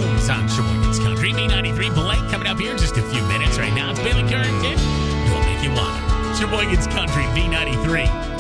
Jones on Sheboygan's Country. B93 Blake coming up here in just a few minutes right now. It's Bailey Currington. You'll make you wanna. Sheboygan's Country, B93.